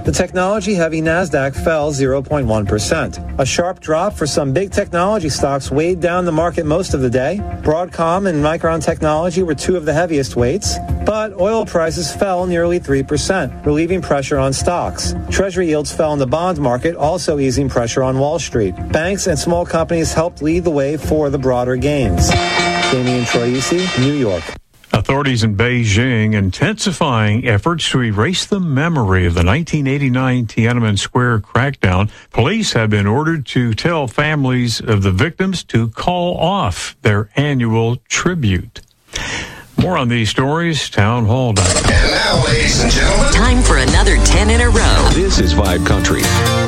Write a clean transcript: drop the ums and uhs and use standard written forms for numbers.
The technology-heavy Nasdaq fell 0.1%. A sharp drop for some big technology stocks weighed down the market most of the day. Broadcom and Micron Technology were two of the heaviest weights, but oil prices fell nearly 3%, relieving pressure on stocks. Treasury yields fell in the bond market, also easing pressure on Wall Street. Banks and small companies helped lead the way for the broader gains. Damian Troisi, New York. Authorities in Beijing intensifying efforts to erase the memory of the 1989 Tiananmen Square crackdown. Police have been ordered to tell families of the victims to call off their annual tribute. More on these stories, townhall.com. And now, ladies and gentlemen, time for another 10 in a row. This is Vibe Country.